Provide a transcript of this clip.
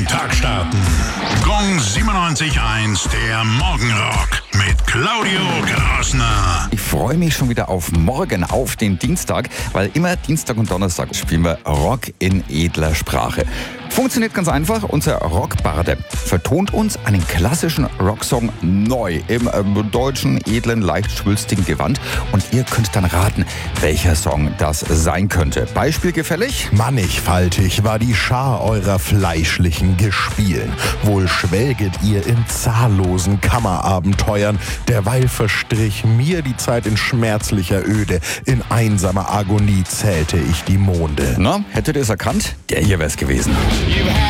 den Tag starten. Gong 97.1, der Morgenrock mit Claudio Grassner. Ich freue mich schon wieder auf morgen, auf den Dienstag, weil immer Dienstag und Donnerstag spielen wir Rock in edler Sprache. Funktioniert ganz einfach. Unser Rockbarde vertont uns einen klassischen Rocksong neu im deutschen, edlen, leicht schwülstigen Gewand. Und ihr könnt dann raten, welcher Song das sein könnte. Beispiel gefällig? Mannigfaltig war die Schar eurer fleischlichen Gespielen. Wohl schwelget ihr in zahllosen Kammerabenteuern. Derweil verstrich mir die Zeit in schmerzlicher Öde. In einsamer Agonie zählte ich die Monde. Na, hättet ihr es erkannt? Der hier wär's gewesen. You've had